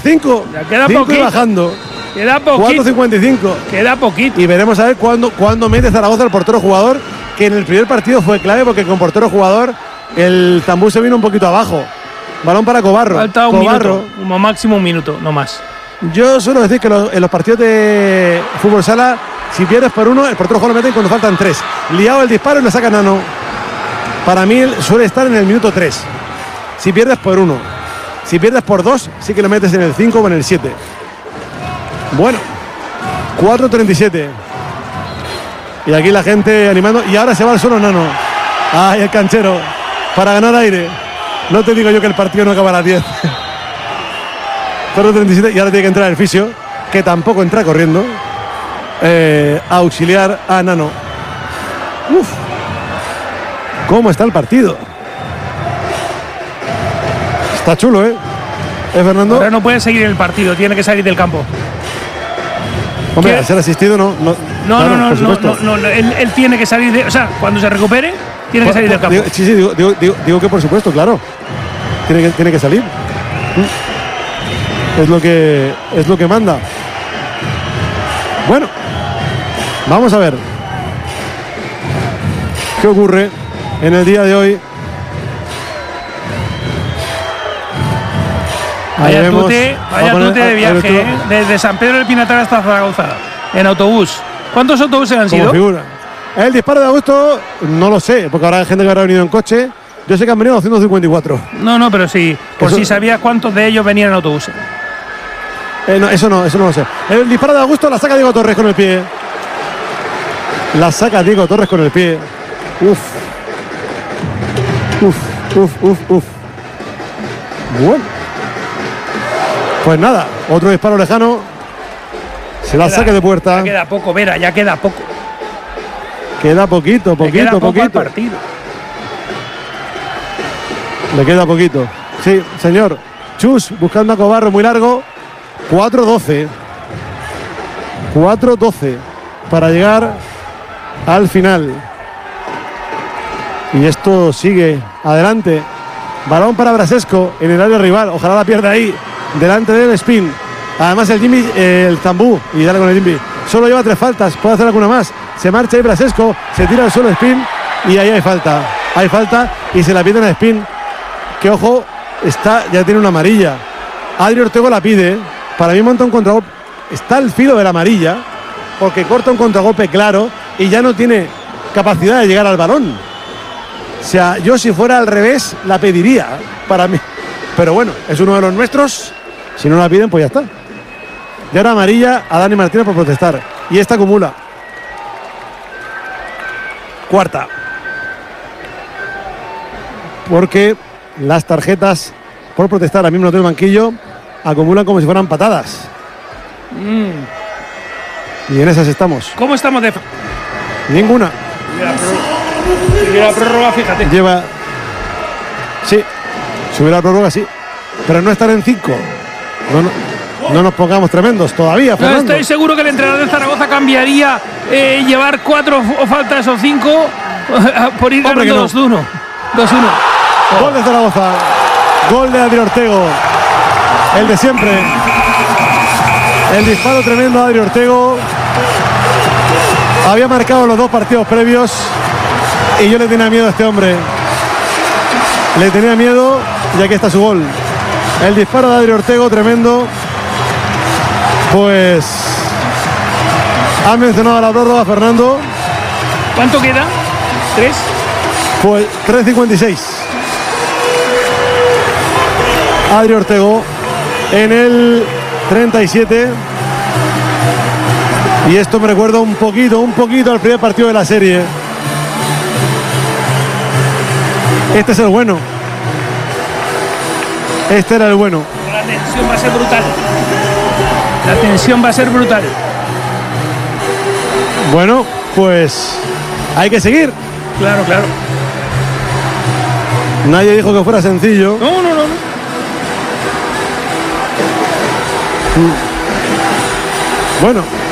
5. Ya queda 5 y poquito. bajando. Queda poquito. 4.55. Queda poquito. Y veremos a ver cuándo mete Zaragoza el portero jugador, que en el primer partido fue clave porque con portero jugador el Zambú se vino un poquito abajo. Balón para Cobarro. Falta un Cobarro. minuto, como máximo un minuto, no más. Yo suelo decir que en los partidos de fútbol sala, si pierdes por 1, el portero jugador lo meten cuando faltan 3. Liado el disparo y lo saca Nano. Para mí suele estar en el minuto 3. Si pierdes por 1. Si pierdes por 2, sí que lo metes en el 5 o en el 7. Bueno, 4.37. Y aquí la gente animando. Y ahora se va al suelo Nano. Ay, el canchero. Para ganar aire. No te digo yo que el partido no acaba a las 10. 4.37 y ahora tiene que entrar el fisio, que tampoco entra corriendo. A auxiliar a Nano. Uf. ¿Cómo está el partido? Está chulo, ¿eh? Fernando? Ahora no puede seguir el partido, tiene que salir del campo. Hombre, ¿Qué? al ser asistido no. No, él tiene que salir de. O sea, cuando se recupere, tiene que salir del campo. Sí, digo que por supuesto, claro. Tiene que salir. Es lo que manda. Bueno, vamos a ver qué ocurre en el día de hoy. Vaya tute de viaje, desde San Pedro del Pinatar hasta Zaragoza, en autobús. ¿Cuántos autobuses han sido? Figura. El disparo de Augusto, no lo sé, porque habrá gente que habrá venido en coche. Yo sé que han venido 254. No, pero sí, por si sabías cuántos de ellos venían en autobuses. No, eso no lo sé. El disparo de Augusto la saca Diego Torres con el pie. La saca Diego Torres con el pie. Uf. Bueno. Pues nada, otro disparo lejano. Se la saque de puerta. Ya queda poco, Vera, ya queda poco. Queda poquito. Al partido. Le queda poquito. Sí, señor. Chus buscando a Cobarro muy largo. 4-12 para llegar al final. Y esto sigue adelante. Balón para Brasesco en el área rival. Ojalá la pierda ahí, delante del Spin. Además el Zambú, y dale con el Jimmy. Solo lleva 3 faltas, puede hacer alguna más. Se marcha ahí Brasesco, se tira al suelo Spin y ahí hay falta. Hay falta y se la piden a Spin. Que ojo, ya tiene una amarilla. Adri Ortego la pide. Para mí monta un contragolpe. Está al filo de la amarilla, porque corta un contragolpe claro y ya no tiene capacidad de llegar al balón. O sea, yo si fuera al revés la pediría para mí. Pero bueno, es uno de los nuestros. Si no la piden, pues ya está. Y ahora amarilla a Dani Martínez por protestar. Y esta acumula. Cuarta. Porque las tarjetas por protestar a miembros del banquillo acumulan como si fueran patadas. Y en esas estamos. ¿Cómo estamos de.? Ninguna. Si hubiera prórroga, fíjate. Lleva. Sí. Si hubiera prórroga, sí. Pero no estar en 5. No nos pongamos tremendos todavía, Fernando. Estoy seguro que el entrenador de Zaragoza cambiaría llevar 4 o faltas o 5 por ir ganando 2-1. 2-1. Gol de Zaragoza. Gol de Adri Ortego. El de siempre. El disparo tremendo de Adri Ortego. Había marcado los 2 partidos previos y yo le tenía miedo a este hombre. Le tenía miedo y aquí está su gol. El disparo de Adri Ortego tremendo. Pues ha mencionado a la prórroga, Fernando. ¿Cuánto queda? ¿3? Pues 3.56. Adri Ortego en el 37. Y esto me recuerda un poquito al primer partido de la serie. Este es el bueno. Este era el bueno. La tensión va a ser brutal. La tensión va a ser brutal. Bueno, pues hay que seguir. Claro. Nadie dijo que fuera sencillo. No. Bueno,